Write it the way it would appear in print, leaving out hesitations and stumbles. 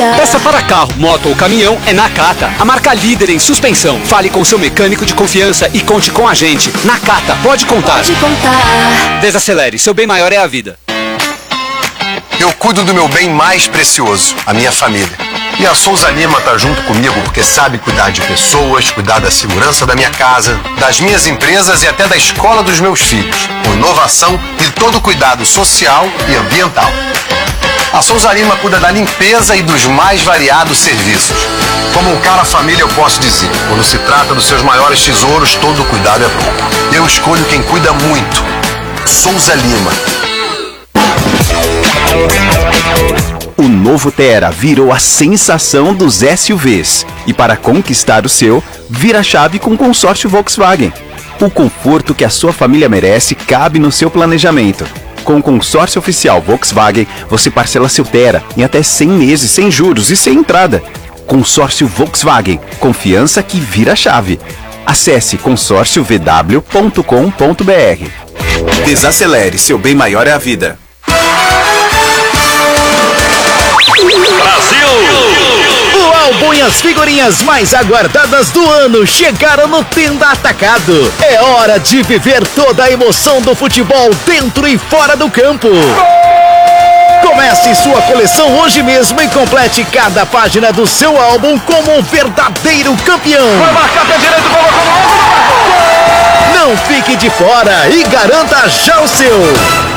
Peça para carro, moto ou caminhão é Nakata, a marca líder em suspensão. Fale com seu mecânico de confiança e conte com a gente. Nakata, pode contar. Pode contar. Desacelere, seu bem maior é a vida. Eu cuido do meu bem mais precioso, a minha família. E a Souza Lima está junto comigo porque sabe cuidar de pessoas, cuidar da segurança da minha casa, das minhas empresas e até da escola dos meus filhos, com inovação e todo cuidado social e ambiental. A Souza Lima cuida da limpeza e dos mais variados serviços. Como um cara família eu posso dizer, quando se trata dos seus maiores tesouros, todo cuidado é bom. Eu escolho quem cuida muito. Souza Lima. O novo Tera virou a sensação dos SUVs. E para conquistar o seu, vira a chave com o consórcio Volkswagen. O conforto que a sua família merece cabe no seu planejamento. Com o consórcio oficial Volkswagen, você parcela seu Tera em até 100 meses sem juros e sem entrada. Consórcio Volkswagen, confiança que vira a chave. Acesse consórciovw.com.br. Desacelere, seu bem maior é a vida. Brasil! O álbum e as figurinhas mais aguardadas do ano chegaram no Tenda Atacado. É hora de viver toda a emoção do futebol dentro e fora do campo. Comece sua coleção hoje mesmo e complete cada página do seu álbum como um verdadeiro campeão. Vai marcar pé direito, colocou no ombro. Não fique de fora e garanta já o seu.